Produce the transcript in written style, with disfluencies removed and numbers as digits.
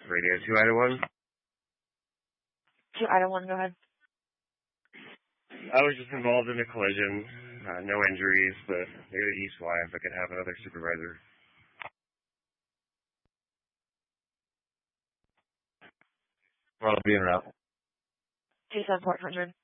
Radio 2 Item 1. 2 Item 1, go ahead. I was just involved in a collision. No injuries, but maybe East Y if I could have another supervisor. Well, I'll be in route. 27400.